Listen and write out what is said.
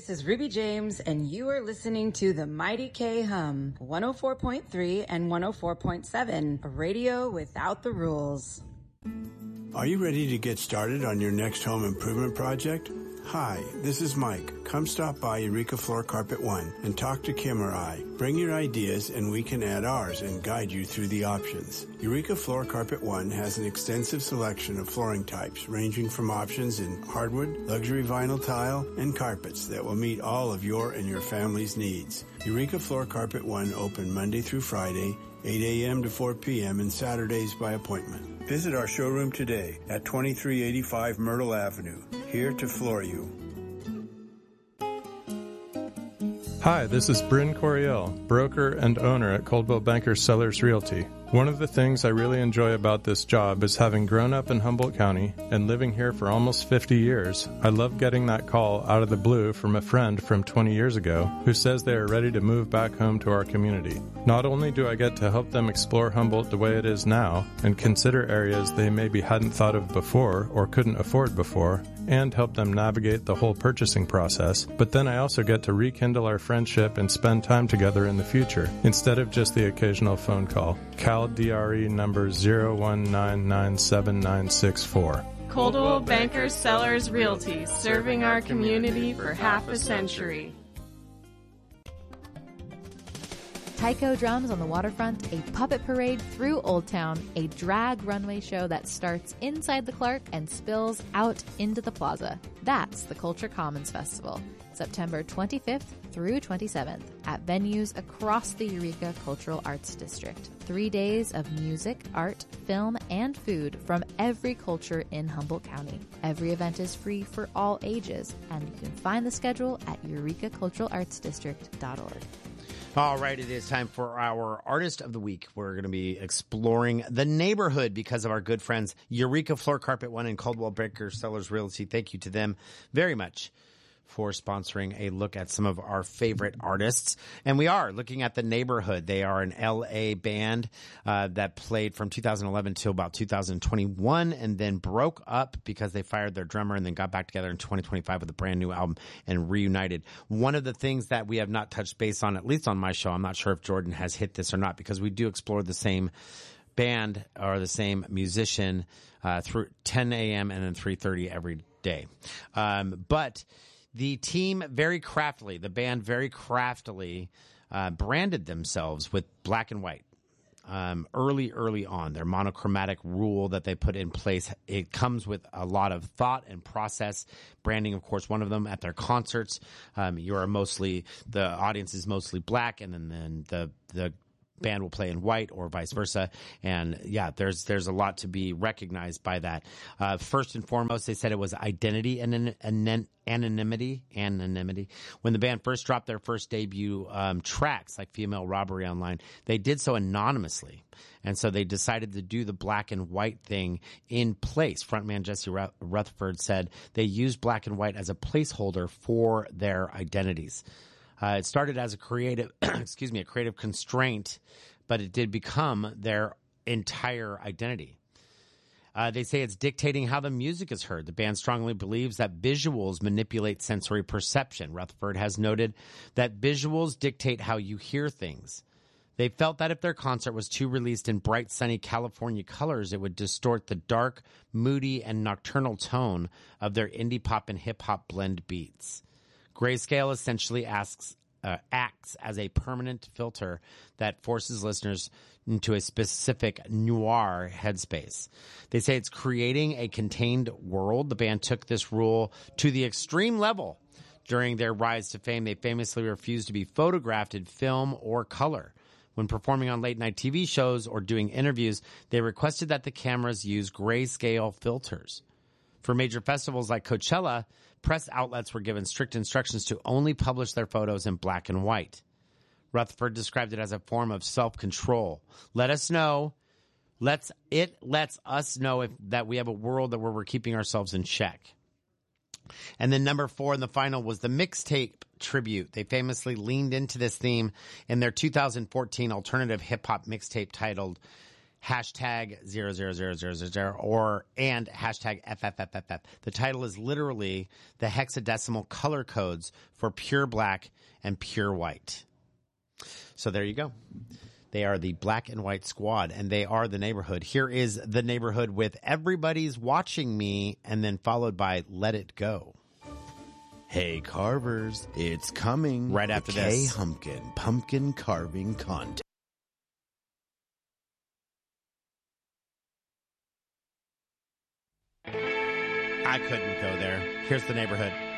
this is Ruby James, and you are listening to the Mighty K Hum, 104.3 and 104.7, a radio without the rules. Are you ready to get started on your next home improvement project? Hi, this is Mike. Come stop by Eureka Floor Carpet One and talk to Kim or I. Bring your ideas and we can add ours and guide you through the options. Eureka Floor Carpet One has an extensive selection of flooring types ranging from options in hardwood, luxury vinyl tile, and carpets that will meet all of your and your family's needs. Eureka Floor Carpet One open Monday through Friday, 8 a.m. to 4 p.m. and Saturdays by appointment. Visit our showroom today at 2385 Myrtle Avenue, here to floor you. Hi, this is Bryn Coriel, broker and owner at Coldwell Banker Sellers Realty. One of the things I really enjoy about this job is having grown up in Humboldt County and living here for almost 50 years. I love getting that call out of the blue from a friend from 20 years ago who says they are ready to move back home to our community. Not only do I get to help them explore Humboldt the way it is now and consider areas they maybe hadn't thought of before or couldn't afford before, and help them navigate the whole purchasing process, but then I also get to rekindle our friendship and spend time together in the future, instead of just the occasional phone call. Cal DRE number 019979664. Coldwell Banker Sellers Realty, serving our community for half a century. Tyco Drums on the waterfront, a puppet parade through Old Town, a drag runway show that starts inside the Clark and spills out into the plaza. That's the Culture Commons Festival, September 25th through 27th at venues across the Eureka Cultural Arts District. 3 days of music, art, film, and food from every culture in Humboldt County. Every event is free for all ages, and you can find the schedule at eurekaculturalartsdistrict.org. All right, it is time for our Artist of the Week. We're going to be exploring the neighborhood because of our good friends Eureka Floor Carpet One and Coldwell Banker Sellers Realty. Thank you to them very much for sponsoring a look at some of our favorite artists. And we are looking at the neighborhood. They are an L.A. band that played from 2011 till about 2021 and then broke up because they fired their drummer and then got back together in 2025 with a brand new album and reunited. One of the things that we have not touched base on, at least on my show, I'm not sure if Jordan has hit this or not, because we do explore the same band or the same musician through 10 a.m. and then 3:30 every day. But the team the band very craftily branded themselves with black and white early on. Their monochromatic rule that they put in place, it comes with a lot of thought and process. Branding, of course, one of them. At their concerts, the audience is mostly black, and then the band will play in white or vice versa. And yeah, there's a lot to be recognized by that. First and foremost, they said it was identity and anonymity. When the band first dropped their first debut tracks, like Female Robbery Online, they did so anonymously. And so they decided to do the black and white thing in place. Frontman Jesse Rutherford said they used black and white as a placeholder for their identities. It started as a creative constraint, but it did become their entire identity. They say it's dictating how the music is heard. The band strongly believes that visuals manipulate sensory perception. Rutherford has noted that visuals dictate how you hear things. They felt that if their concert was too released in bright, sunny California colors, it would distort the dark, moody, and nocturnal tone of their indie pop and hip-hop blend beats. Grayscale essentially acts as a permanent filter that forces listeners into a specific noir headspace. They say it's creating a contained world. The band took this rule to the extreme level. During their rise to fame, they famously refused to be photographed in film or color. When performing on late-night TV shows or doing interviews, they requested that the cameras use grayscale filters. For major festivals like Coachella, press outlets were given strict instructions to only publish their photos in black and white. Rutherford described it as a form of self-control. It lets us know that we have a world where we're keeping ourselves in check. And then number 4 in the final was the mixtape tribute. They famously leaned into this theme in their 2014 alternative hip-hop mixtape titled hashtag 00000 or and hashtag FFFFF. The title is literally the hexadecimal color codes for pure black and pure white. So there you go. They are the Black and White Squad, and they are the neighborhood. Here is the neighborhood with Everybody's Watching Me, and then followed by Let It Go. Hey, carvers, it's coming. Right after the this. K-Humpkin Pumpkin Carving Contest. I couldn't go there. Here's the neighborhood.